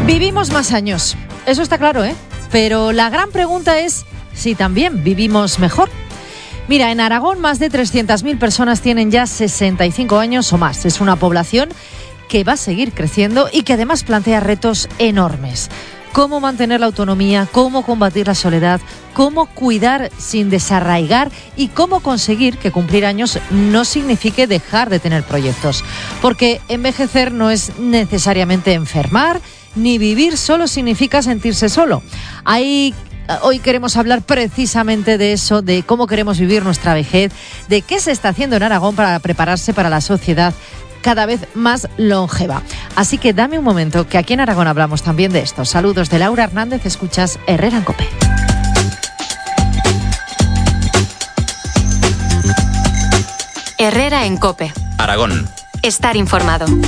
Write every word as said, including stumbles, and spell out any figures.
Vivimos más años, eso está claro, ¿eh? Pero la gran pregunta es si también vivimos mejor. Mira, en Aragón más de trescientas mil personas tienen ya sesenta y cinco años o más. Es una población que va a seguir creciendo y que además plantea retos enormes. Cómo mantener la autonomía, cómo combatir la soledad, cómo cuidar sin desarraigar y cómo conseguir que cumplir años no signifique dejar de tener proyectos. Porque envejecer no es necesariamente enfermar, ni vivir solo significa sentirse solo. Hay Hoy queremos hablar precisamente de eso, de cómo queremos vivir nuestra vejez, de qué se está haciendo en Aragón para prepararse para la sociedad cada vez más longeva. Así que dame un momento, que aquí en Aragón hablamos también de esto. Saludos de Laura Hernández, escuchas Herrera en COPE. Herrera en COPE. Aragón. Estar informado.